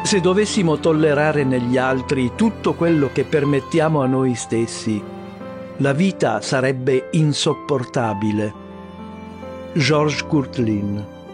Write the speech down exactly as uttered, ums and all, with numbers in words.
Se dovessimo tollerare negli altri tutto quello che permettiamo a noi stessi, la vita sarebbe insopportabile. Georges Courteline.